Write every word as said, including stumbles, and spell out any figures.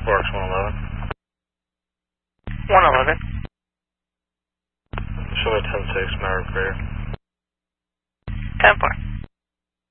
Sparks one eleven. one eleven. Show me ten six, Maverick Raider. ten four.